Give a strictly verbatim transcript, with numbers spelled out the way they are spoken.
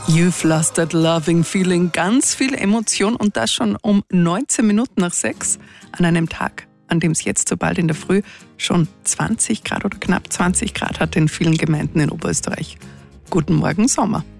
You've lost that loving feeling. Ganz viel Emotion und das schon um neunzehn Minuten nach sechs an einem Tag, an dem es jetzt so bald in der Früh schon zwanzig Grad oder knapp zwanzig Grad hat in vielen Gemeinden in Oberösterreich. Guten Morgen, Sommer.